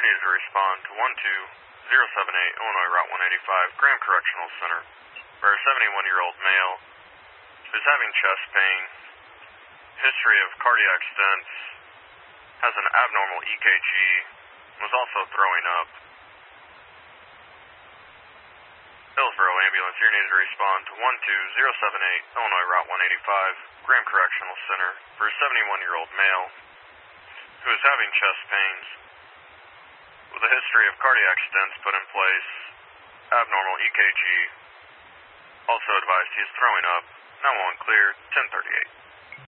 needed to respond to 12078 Illinois Route 185, Graham Correctional Center, for a 71-year-old male who's having chest pain, history of cardiac stents, has an abnormal EKG, was also throwing up. Hillsborough ambulance, you're needed to respond to 12078 Illinois Route 185, Graham Correctional Center, for a 71-year-old male who is having chest pains with a history of cardiac stents put in place, abnormal EKG. Also advised he is throwing up. 911 clear, 1038.